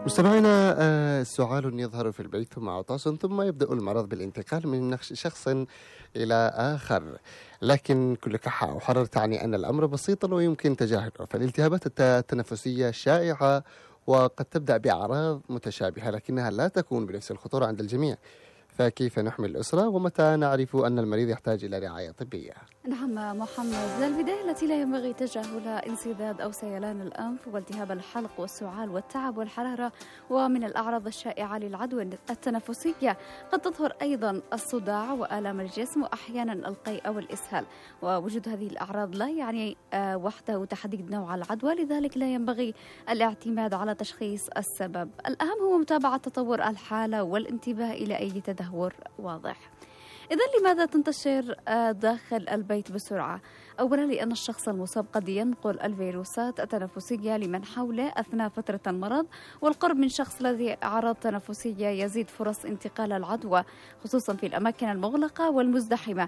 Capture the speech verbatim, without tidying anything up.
مستمعينا، آه، سعال يظهر في البيت ثم عطاس ثم يبدأ المرض بالانتقال من نخ- شخص إلى آخر. لكن كل كحة أو حرر تعني أن الأمر بسيط ويمكن تجاهله. فالالتهابات الت- التنفسية شائعة وقد تبدأ بأعراض متشابهة لكنها لا تكون بنفس الخطورة عند الجميع. فكيف نحمي الأسرة ومتى نعرف أن المريض يحتاج إلى رعاية طبية؟ نعم محمد، البداية التي لا ينبغي تجاهلها انسداد أو سيلان الأنف والتهاب الحلق والسعال والتعب والحرارة. ومن الأعراض الشائعة للعدوى التنفسية قد تظهر أيضا الصداع وآلام الجسم وأحيانا القيء أو الإسهال. ووجود هذه الأعراض لا يعني آه، وحده تحديد نوع العدوى، لذلك لا ينبغي الاعتماد على تشخيص السبب. الأهم هو متابعة تطور الحالة والانتباه إلى أي تدهور واضح. إذا لماذا تنتشر آه، داخل البيت بسرعة؟ أولا لأن الشخص المصاب قد ينقل الفيروسات التنفسية لمن حوله أثناء فترة المرض، والقرب من شخص الذي أعراض تنفسية يزيد فرص انتقال العدوى خصوصا في الأماكن المغلقة والمزدحمة.